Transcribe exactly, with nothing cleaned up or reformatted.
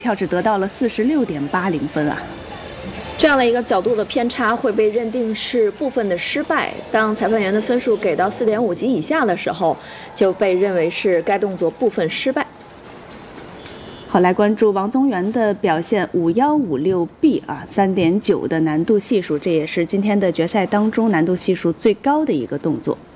跳只得到了四十六点八零分啊。 这样的一个角度的偏差会被认定是部分的失败。当裁判员的分数给到四点五级以下的时候，就被认为是该动作部分失败。 好，来关注王宗源的表现，五幺五六 B 啊，三点九的难度系数，这也是今天的决赛当中难度系数最高的一个动作。